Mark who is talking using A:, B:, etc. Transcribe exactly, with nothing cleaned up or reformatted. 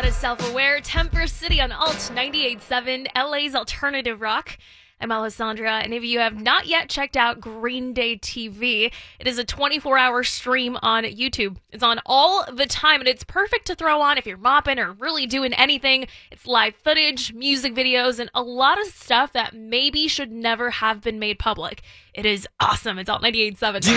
A: That is Self-Aware, Temper City on Alt ninety-eight point seven, L A's alternative rock. I'm Alessandra, and if you have not yet checked out Green Day T V, it is a twenty-four hour stream on YouTube. It's on all the time, and it's perfect to throw on if you're mopping or really doing anything. It's live footage, music videos, and a lot of stuff that maybe should never have been made public. It is awesome. It's Alt ninety-eight point seven.